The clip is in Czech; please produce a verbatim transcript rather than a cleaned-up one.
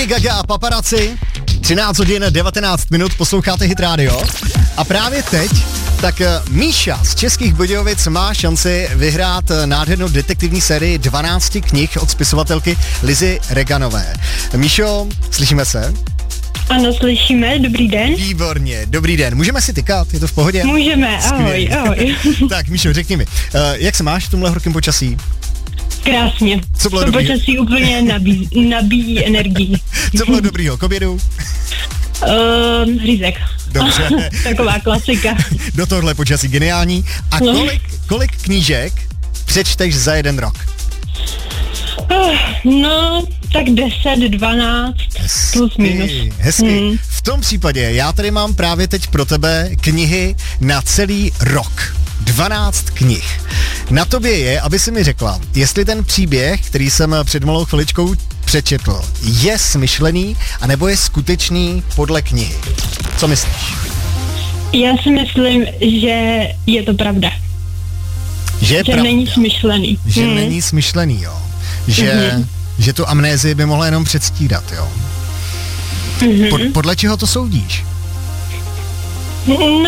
Gaga a Paparazzi, třináct hodin devatenáct minut, posloucháte Hit Radio. A právě teď, tak Míša z Českých Budějovic má šanci vyhrát nádhernou detektivní sérii dvanáct knih od spisovatelky Lizy Reganové. Míšo, slyšíme se? Ano, slyšíme, dobrý den. Výborně, dobrý den. Můžeme si tykat, je to v pohodě? Můžeme, ahoj, ahoj. Tak Míšo, řekni mi, jak se máš v tomhle horkém počasí? Krásně. Co bylo to dobrý? počasí úplně nabíjí, nabíjí energii. Co bylo dobrýho k obědu? Uh, hřízek. Dobře. Taková klasika. Do tohle počasí geniální. A kolik, kolik knížek přečteš za jeden rok? Uh, no, tak deset, dvanáct, Hezky, plus minus. Hezky. Hmm. V tom případě já tady mám právě teď pro tebe knihy na celý rok. dvanáct knih. Na tobě je, aby si mi řekla, jestli ten příběh, který jsem před malou chviličkou přečetl, je smyšlený, anebo je skutečný podle knihy. Co myslíš? Já si myslím, že je to pravda. Že je že pravda. není smyšlený. Že hmm. není smyšlený, jo. Že, mm-hmm. že tu amnézii by mohla jenom předstírat, jo. Mm-hmm. Pod, podle čeho to soudíš? No,